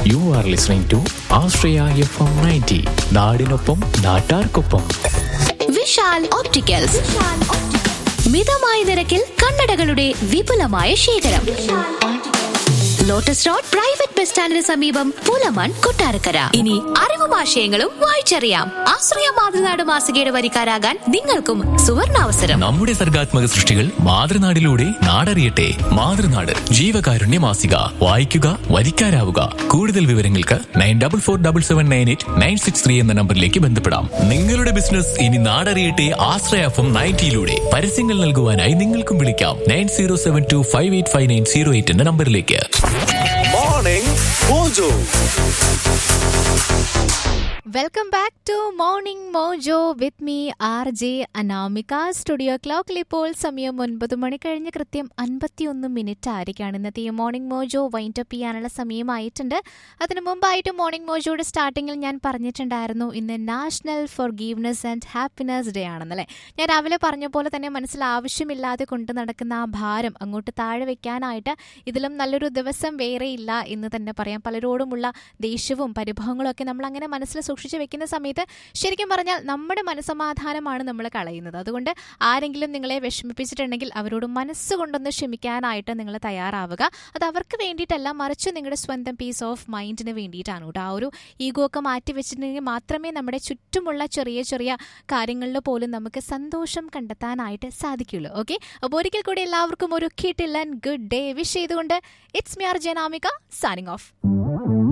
You are listening to Astraya FM 90. നാടിനൊപ്പം നാട്ടാർക്കൊപ്പം. Vishal opticals മിതമായ നിരക്കിൽ കണ്ണടകളുടെ വിപുലമായ ശേഖരം. ലോട്ടസ് റോഡ് പ്രൈവറ്റ് ബസ് സ്റ്റാൻഡിന് സമീപം പൂലമൺ, കൊട്ടാരക്കര. ഇനി അറിവും ആശയങ്ങളും വായിച്ചറിയാം. ആശ്രയ മാതൃനാട് മാസികയുടെ വരിക്കാരാകാൻ നിങ്ങൾക്കും സുവർണാവസരം. നമ്മുടെ സർഗാത്മക സൃഷ്ടികൾ മാതൃനാടിലൂടെ നാടറിയട്ടെ. മാതൃനാട് ജീവകാരുണ്യ മാസിക. വായിക്കുക, വരിക്കാരാവുക. കൂടുതൽ വിവരങ്ങൾക്ക് 9447798963 എന്ന നമ്പറിലേക്ക് ബന്ധപ്പെടാം. നിങ്ങളുടെ ബിസിനസ് ഇനി നാടറിയട്ടെ. ആശ്രയ FM 90 പരസ്യങ്ങൾ നൽകുവാനായി നിങ്ങൾക്കും വിളിക്കാം 9072585908 എന്ന നമ്പറിലേക്ക്. Morning Mojo. Welcome back to morning mojo with me RJ Anamika. Studio ക്ലോക്കിൽ ഇപ്പോൾ സമയം 9 മണി കഴിഞ്ഞ് കൃത്യം 51 മിനിറ്റ് ആയിരിക്കാണ്. ഇന്നത്തെ മോർണിംഗ് മോജോ വൈൻഡ് അപ്പ് ചെയ്യാനുള്ള സമയമായിട്ടുണ്ട്. അതിനു മുമ്പായിട്ട് മോർണിംഗ് മോജോയുടെ സ്റ്റാർട്ടിങ്ങിൽ ഞാൻ പറഞ്ഞിട്ടുണ്ടായിരുന്നു ഇന്ന് national forgiveness and happiness day ആണെന്നല്ലേ. ഞാൻ രാവിലെ പറഞ്ഞ പോലെ തന്നെ മനസ്സിൽ ആവശ്യമില്ലാതെ കൊണ്ട് നടക്കുന്ന ആ ഭാരം അങ്ങോട്ട് താഴെ വെക്കാനായിട്ട് ഇതിലും നല്ലൊരു ദിവസം വേറെ ഇല്ല എന്ന് തന്നെ പറയാം. പലരോടുമുള്ള ദേഷ്യവും പരിഭവങ്ങളും ഒക്കെ നമ്മൾ അങ്ങനെ മനസ്സിൽ സൂക്ഷിച്ചു വെക്കുന്ന സമയത്ത് ശരിക്കും പറഞ്ഞാൽ നമ്മുടെ മനസ്സമാധാനമാണ് നമ്മൾ കളയുന്നത്. അതുകൊണ്ട് ആരെങ്കിലും നിങ്ങളെ വിഷമിപ്പിച്ചിട്ടുണ്ടെങ്കിൽ അവരോട് മനസ്സുകൊണ്ടൊന്ന് ക്ഷമിക്കാനായിട്ട് നിങ്ങൾ തയ്യാറാവുക. അത് അവർക്ക് വേണ്ടിയിട്ടല്ല, മറിച്ച് നിങ്ങളുടെ സ്വന്തം പീസ് ഓഫ് മൈൻഡിന് വേണ്ടിയിട്ടാണ് കേട്ടോ. ആ ഒരു ഈഗോ ഒക്കെ മാറ്റി വെച്ചിട്ടുണ്ടെങ്കിൽ മാത്രമേ നമ്മുടെ ചുറ്റുമുള്ള ചെറിയ ചെറിയ കാര്യങ്ങളിൽ പോലും നമുക്ക് സന്തോഷം കണ്ടെത്താനായിട്ട് സാധിക്കുള്ളൂ. ഓക്കെ, അപ്പോൾ ഒരിക്കൽ കൂടി എല്ലാവർക്കും ഒരു കിടിലൻ ഗുഡ് ഡേ വിഷ് ചെയ്തുകൊണ്ട് it's me RJ Anamika signing off.